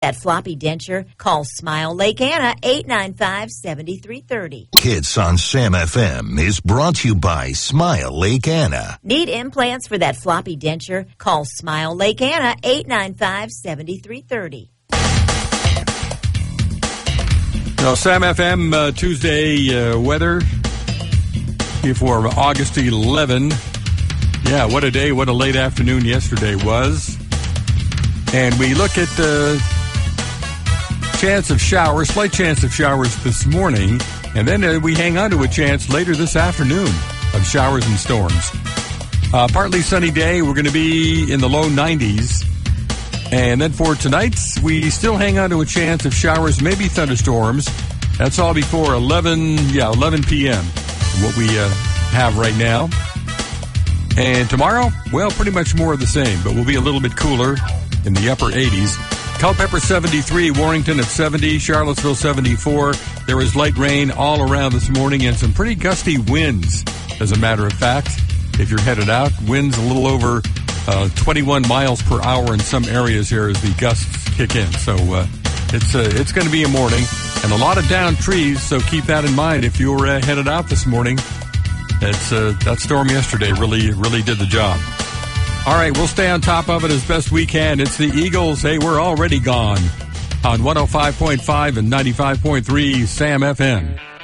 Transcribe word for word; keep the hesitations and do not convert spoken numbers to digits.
that floppy denture, call Smile Lake Anna, eight nine five, seven three three zero. Hits on Sam F M is brought to you by Smile Lake Anna. Need implants for that floppy denture? Call Smile Lake Anna, eight nine five, seven three three zero. Now, Sam F M uh, Tuesday uh, weather for August eleventh. Yeah, what a day, what a late afternoon yesterday was. And we look at the chance of showers, slight chance of showers this morning, and then uh, we hang on to a chance later this afternoon of showers and storms. Uh, partly sunny day, we're going to be in the low nineties. And then for tonight, we still hang on to a chance of showers, maybe thunderstorms. That's all before eleven, yeah, eleven p.m., what we uh, have right now. And tomorrow, well, pretty much more of the same, but we'll be a little bit cooler in the upper eighties. Culpeper seventy-three, Warrington at seventy, Charlottesville seventy-four. There was light rain all around this morning and some pretty gusty winds, as a matter of fact. If you're headed out, winds a little over uh, twenty-one miles per hour in some areas here as the gusts kick in. So uh, it's uh, it's going to be a morning and a lot of downed trees, so keep that in mind if you're uh, headed out this morning. It's, uh, that storm yesterday really, really did the job. All right, we'll stay on top of it as best we can. It's the Eagles. Hey, we're already gone on one oh five point five and ninety-five point three Sam F M.